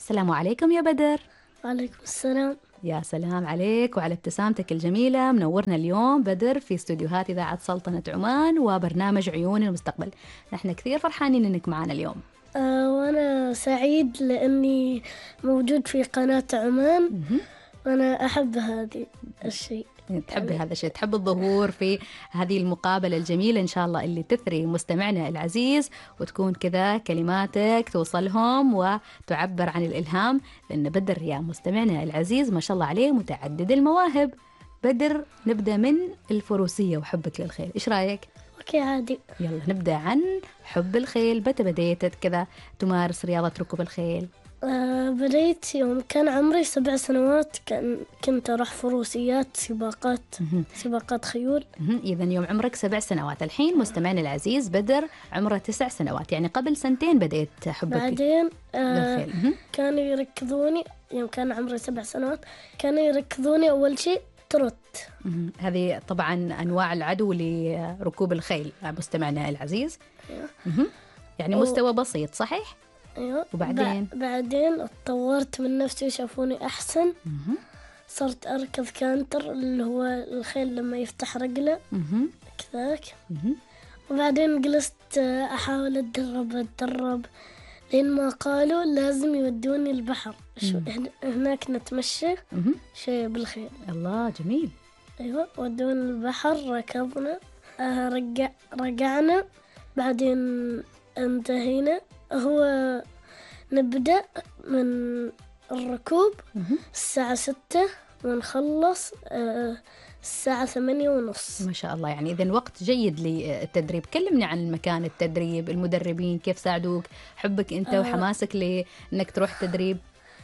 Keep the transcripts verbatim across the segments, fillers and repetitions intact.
السلام عليكم يا بدر. وعليكم السلام. يا سلام عليك وعلى ابتسامتك الجميلة، منورنا اليوم بدر في استوديوهات إذاعة سلطنة عمان وبرنامج عيون المستقبل. نحن كثير فرحانين إنك معنا اليوم. آه وأنا سعيد لأني موجود في قناة عمان. وأنا أحب هذه الشيء. تحبي يعني هذا الشيء، تحب الظهور في هذه المقابلة الجميلة إن شاء الله اللي تثري مستمعنا العزيز، وتكون كذا كلماتك توصلهم وتعبر عن الإلهام، لأن بدر يا مستمعنا العزيز ما شاء الله عليه متعدد المواهب. بدر، نبدأ من الفروسية وحبك للخيل، إيش رأيك؟ أوكي عادي. يلا نبدأ عن حب الخيل. متى بديت كذا تمارس رياضة ركوب الخيل؟ آه بديت يوم كان عمري سبع سنوات. كان كنت أروح فروسيات، سباقات سباقات خيول. إذا يوم عمرك سبع سنوات. الحين مستمعنا العزيز بدر عمره تسع سنوات، يعني قبل سنتين بديت حبك بعدين آه للخيل. كانوا يركضوني يوم كان عمري سبع سنوات. كانوا يركضوني أول شيء تروت. هذه طبعا أنواع العدو لركوب الخيل مستمعنا العزيز. أيوه. يعني مستوى بسيط صحيح؟ أيوة. وبعدين بعدين اتطورت من نفسي وشافوني أحسن. مه. صرت أركض كانتر اللي هو الخيل لما يفتح رجله كذاك. وبعدين جلست أحاول أتدرب أتدرب لين ما قالوا لازم يودوني البحر. شو هناك نتمشى شيء بالخيل. الله جميل. أيوة ودونا البحر، ركضنا آه رجع رجعنا. بعدين انتهينا. هو نبدأ من الركوب الساعة ستة ونخلص الساعة ثمانية ونص. ما شاء الله، يعني إذن وقت جيد للتدريب. كلمني عن مكان التدريب، المدربين كيف ساعدوك، حبك أنت وحماسك لأنك تروح تدريب.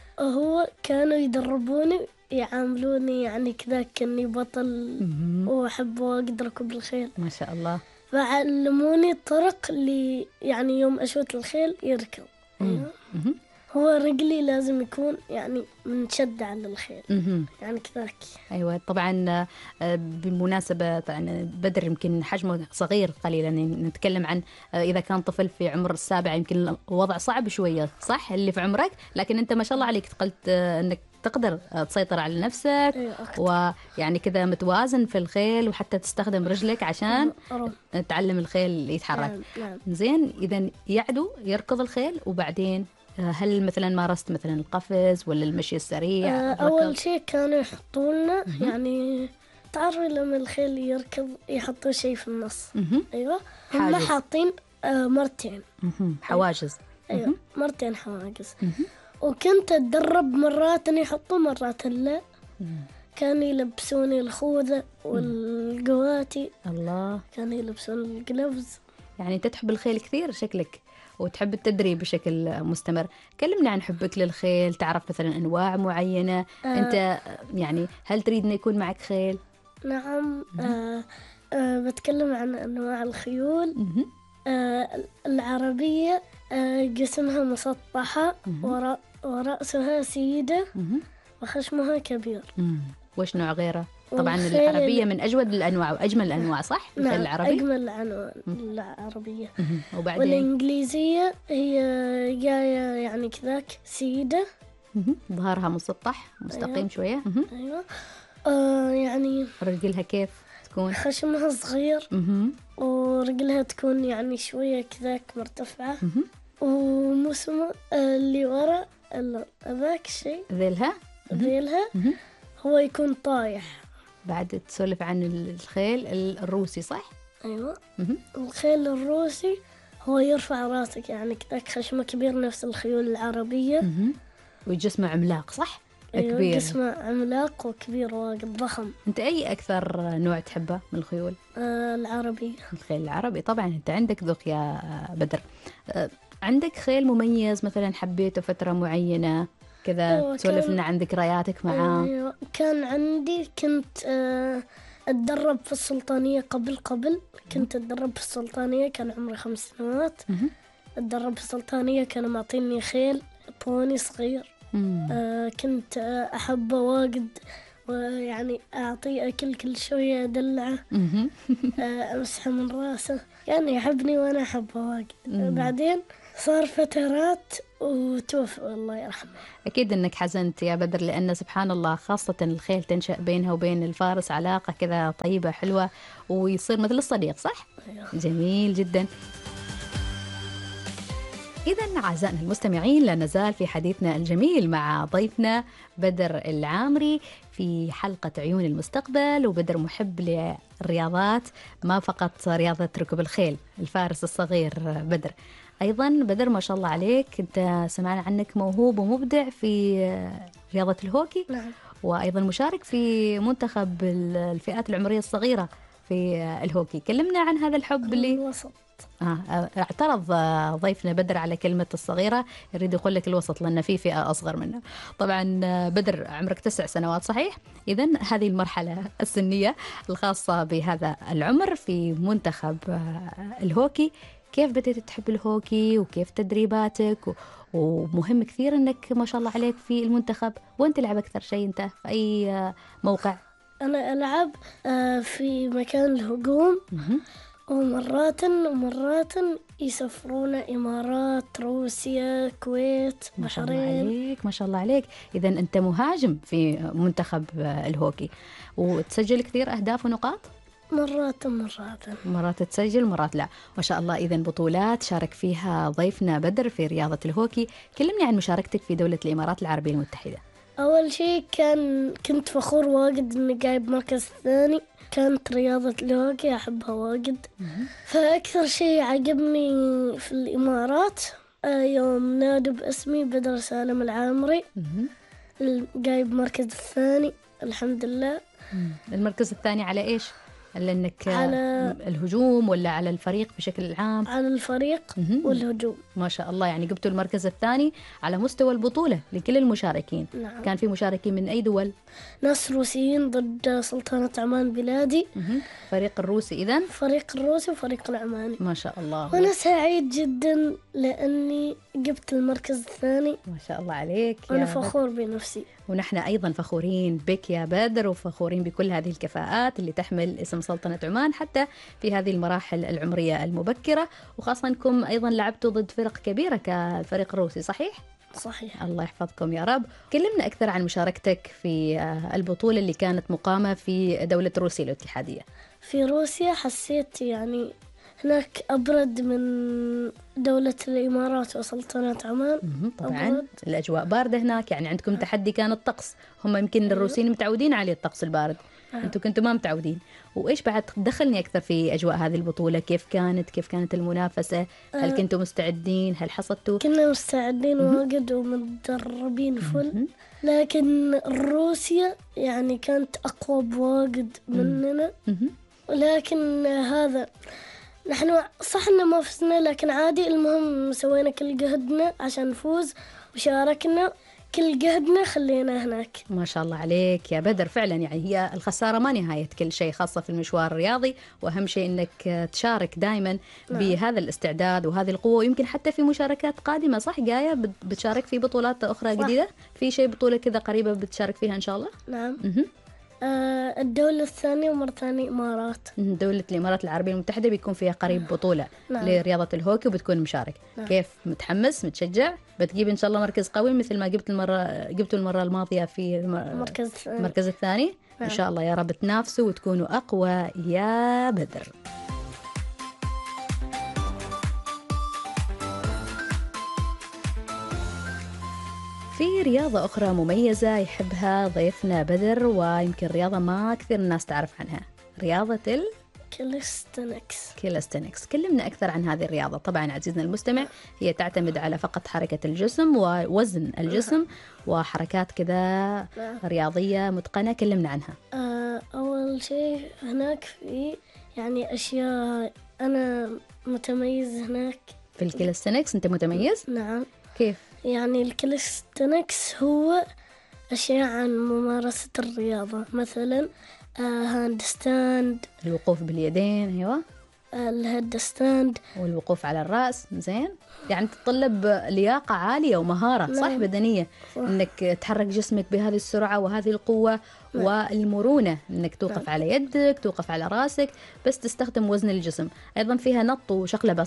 هو كانوا يدربوني يعاملوني يعني كذا كأني بطل وأحب وأقدر أركب الخيل. ما شاء الله. فعلموني الطرق اللي يعني يوم أشوت الخيل يركض. أيوة. هو رجلي لازم يكون يعني منشد على الخيل. يعني كذاك. أيوة طبعا. بالمناسبة طبعا بدر يمكن حجمه صغير قليلا، نتكلم عن إذا كان طفل في عمر السابع يمكن الوضع صعب شوية صح اللي في عمرك، لكن أنت ما شاء الله عليك قلت أنك تقدر تسيطر على نفسك. أيوة. ويعني كذا متوازن في الخيل وحتى تستخدم رجلك عشان أيوة. تعلم الخيل يتحرك. نعم. نعم. زين، إذن يعدو يركض الخيل وبعدين هل مثلا مارست مثلا القفز ولا المشي السريع؟ آه أول شيء كانوا يحطوا لنا يعني تعرفي لما الخيل يركض يحطوا شيء في النص. أيوة هم حاطين آه مرتين حواجز. أيوة مرتين حواجز. وكنت أتدرب مرات أن يحطوا مرات لا. كانوا يلبسوني الخوذة والقواتي. الله. كانوا يلبسوني الجلوفز. يعني أنت تحب الخيل كثير شكلك وتحب التدريب بشكل مستمر. كلمنا عن حبك للخيل، تعرف مثلا أنواع معينة؟ آه أنت يعني هل تريد أن يكون معك خيل؟ نعم. آه آه بتكلم عن أنواع الخيول. آه العربية آه جسمها مسطحة ورأ ورأسها سيدة وخشمها كبير. وش نوع غيره؟ طبعا العربية من أجود الأنواع وأجمل الأنواع صح؟ نعم العربي أجمل الأنواع العربية. وبعدين والإنجليزية هي جاية يعني كذاك سيدة. ظهرها مسطح مستقيم. أيوة. شوية. أيوة. آه يعني رجلها كيف تكون؟ خشمها صغير. ورجلها تكون يعني شوية كذاك مرتفعة. وموسمه اللي ورا ذاك الشيء ذيلها ذيلها هو يكون طايح. بعد تسولف عن الخيل الروسي صح؟ أيوة. الخيل الروسي هو يرفع راسك يعني كذاك خشمه كبير نفس الخيول العربية. وجسمه عملاق صح؟ أيوة كبير. جسمه عملاق وكبير واجد ضخم. أنت أي أكثر نوع تحبه من الخيول؟ آه العربي. الخيل العربي. طبعا أنت عندك ذوق يا بدر. آه عندك خيل مميز مثلا حبيته فترة معينة كذا؟ أيوة تسولف لنا عن ذكرياتك معاه. أيوة كان عندي كنت آه أتدرب في السلطانية قبل قبل كنت أتدرب في السلطانية كان عمري خمس سنوات. أتدرب في السلطانية كانوا معطيني خيل بوني صغير. آه كنت آه أحبه واجد ويعني أعطيه أكل كل شوية أدلعه. آه أمسحه من راسه. يعني يحبني وأنا أحبه واجد. بعدين صار فترات وتوفى الله يرحمه. أكيد أنك حزنت يا بدر، لأن سبحان الله خاصة الخيل تنشأ بينها وبين الفارس علاقة كذا طيبة حلوة، ويصير مثل الصديق، صح؟ أيوه. جميل جدا. إذا أعزائنا المستمعين، لا نزال في حديثنا الجميل مع ضيفنا بدر العامري في حلقة عيون المستقبل. وبدر محب للرياضات، ما فقط رياضة ركوب الخيل، الفارس الصغير بدر. أيضا بدر ما شاء الله عليك، أنت سمعنا عنك موهوب ومبدع في رياضة الهوكي. نعم. وأيضا مشارك في منتخب الفئات العمرية الصغيرة في الهوكي. كلمنا عن هذا الحب اللي الوسط. آه اعترض ضيفنا بدر على كلمة الصغيرة، يريد يقول لك الوسط لأن في فئة أصغر منه. طبعا بدر عمرك تسع سنوات صحيح؟ إذن هذه المرحلة السنية الخاصة بهذا العمر في منتخب الهوكي. كيف بديت تحب الهوكي وكيف تدريباتك؟ ومهم كثير أنك ما شاء الله عليك في المنتخب. وين تلعب أكثر شيء أنت؟ في أي موقع؟ أنا ألعب في مكان الهجوم، ومرات ومرات يسافرون إمارات، روسيا، كويت، ما شاء الله بحرين. عليك ما شاء الله عليك. إذا أنت مهاجم في منتخب الهوكي، وتسجل كثير أهداف ونقاط؟ مرات مرات مرات تسجل مرات لا، ما شاء الله. إذا بطولات شارك فيها ضيفنا بدر في رياضة الهوكي. كلمني عن مشاركتك في دولة الإمارات العربية المتحدة. أول شيء كان كنت فخور واجد إني جايب مركز ثاني. كانت رياضة الهوكي أحبها واجد. فأكثر شيء عجبني في الإمارات يوم نادوا باسمي بدر سالم العامري، جايب مركز الثاني الحمد لله. المركز الثاني على إيش؟ لأنك على الهجوم ولا على الفريق بشكل عام؟ على الفريق والهجوم. ما شاء الله، يعني جبتوا المركز الثاني على مستوى البطولة لكل المشاركين. نعم. كان في مشاركين من أي دول؟ ناس روسيين ضد سلطنة عمان بلادي. فريق الروسي إذن؟ فريق الروسي وفريق العماني. ما شاء الله. وأنا سعيد جدا لأني جبت المركز الثاني. ما شاء الله عليك. وأنا فخور بنفسي. ونحن أيضا فخورين بك يا بدر، وفخورين بكل هذه الكفاءات اللي تحمل اسم سلطنة عمان حتى في هذه المراحل العمرية المبكرة. وخاصة أنكم أيضا لعبتوا ضد فرق كبيرة كالفريق الروسي، صحيح؟ صحيح. الله يحفظكم يا رب. كلمنا أكثر عن مشاركتك في البطولة اللي كانت مقامة في دولة روسيا الاتحادية. في روسيا حسيت يعني هناك أبرد من دولة الإمارات وسلطنة عمان. طبعا أبرد. الأجواء باردة هناك، يعني عندكم تحدي كان الطقس. هم يمكن الروسيين متعودين عليه الطقس البارد، أنتم كنتوا ما متعودين. وإيش بعد دخلني أكثر في أجواء هذه البطولة؟ كيف كانت كيف كانت المنافسة؟ هل كنتوا مستعدين؟ هل حصدتوا؟ كنا مستعدين واجد ومتدربين فل. لكن روسيا يعني كانت أقوى بواجد مننا. ولكن هذا نحن صح إننا ما فزنا، لكن عادي، المهم سوينا كل جهدنا عشان نفوز وشاركنا كل جهدنا خلينا هناك. ما شاء الله عليك يا بدر. فعلا يعني هي الخسارة ما نهاية كل شيء، خاصة في المشوار الرياضي، وأهم شيء أنك تشارك دائما بهذا الاستعداد وهذه القوة. ويمكن حتى في مشاركات قادمة، صح جاية بتشارك في بطولات أخرى صح. جديدة في شيء بطولة كذا قريبة بتشارك فيها إن شاء الله؟ نعم. آه الدولة الثانية ومرة ثانية إمارات. دولة الإمارات العربية المتحدة بيكون فيها قريب بطولة نعم. لرياضة الهوكي، وبتكون مشارك. نعم. كيف متحمس متشجع؟ بتجيب إن شاء الله مركز قوي مثل ما جبت المرة جبتوا المرة الماضية في المركز المركز الثاني. نعم. إن شاء الله يا رب تنافسوا وتكونوا أقوى يا بدر. في رياضة أخرى مميزة يحبها ضيفنا بدر، ويمكن رياضة ما كثير الناس تعرف عنها، رياضة ال كاليستنكس. كاليستنكس. كلمنا أكثر عن هذه الرياضة. طبعا عزيزنا المستمع هي تعتمد على فقط حركة الجسم ووزن الجسم وحركات كذا رياضية متقنة. كلمنا عنها. أول شيء هناك في يعني أشياء أنا متميز هناك في الكاليستنكس. أنت متميز؟ نعم. كيف؟ يعني الكاليستنكس هو أشياء عن ممارسة الرياضة، مثلا هاند ستاند، الوقوف باليدين. أيوة. الهيد ستاند والوقوف على الرأس. زين، يعني تتطلب لياقة عالية ومهارة صح نعم. بدنية صح. إنك تحرك جسمك بهذه السرعة وهذه القوة نعم. والمرونة إنك توقف نعم. على يدك، توقف على رأسك، بس تستخدم وزن الجسم. أيضا فيها نط وشقلبة صح؟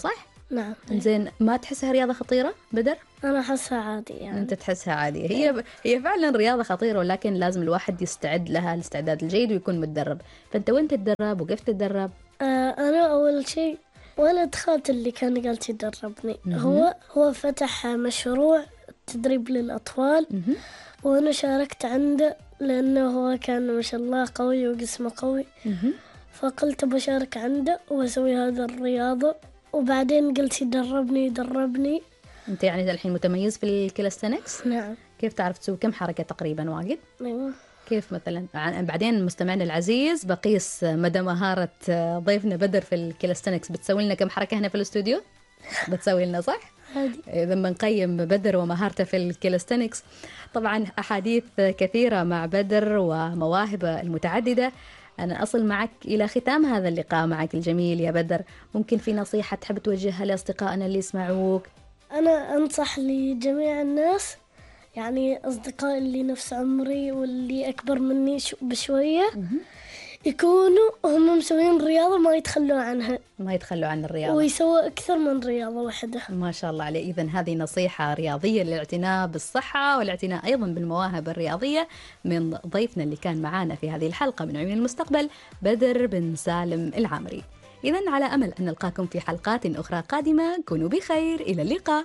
نعم. زين، ما تحسها رياضة خطيرة بدر؟ أنا أحسها عادي يعني. أنت تحسها عادية. هي هي فعلا رياضة خطيرة، ولكن لازم الواحد يستعد لها الاستعداد الجيد ويكون متدرب. فأنت وين تتدرب وكيف تتدرب؟ آه أنا أول شيء ولد خالتي اللي كان قال يدربني، هو هو فتح مشروع تدريب للأطفال، مهم. وأنا شاركت عنده لأنه هو كان ما شاء الله قوي وجسمه قوي، مهم. فقلت بشارك عنده وأسوي هذا الرياضة، وبعدين قلت يدربني يدربني. أنت يعني الحين متميز في الكاليستنكس؟ نعم. كيف تعرف تسوي كم حركة تقريبا واجد؟ أيوة. كيف مثلا؟ عن- بعدين مستمعنا العزيز بقيس مدى مهارة ضيفنا بدر في الكاليستنكس، بتسوي لنا كم حركة هنا في الاستوديو؟ بتسوي لنا صح؟ عادي. إذا بنقيم بدر ومهارته في الكاليستنكس. طبعا أحاديث كثيرة مع بدر ومواهبه المتعددة. أنا أصل معك إلى ختام هذا اللقاء معك الجميل يا بدر، ممكن في نصيحة تحب توجهها لأصدقائنا اللي يسمعوك؟ أنا أنصح لجميع الناس، يعني أصدقائي اللي نفس عمري واللي أكبر مني بشوية، يكونوا هم مسوين رياضة ما يتخلوا عنها، ما يتخلوا عن الرياضة، ويسووا أكثر من رياضة واحدة. ما شاء الله عليه. إذن هذه نصيحة رياضية للاعتناء بالصحة والاعتناء أيضا بالمواهب الرياضية من ضيفنا اللي كان معانا في هذه الحلقة من عيون المستقبل، بدر بن سالم العامري. إذن على أمل أن نلقاكم في حلقات أخرى قادمة. كونوا بخير، إلى اللقاء.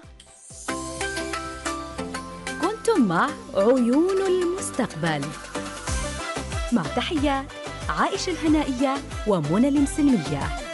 كنتم مع عيون المستقبل، مع تحيات عائشة الهنائية ومنى المسلمية.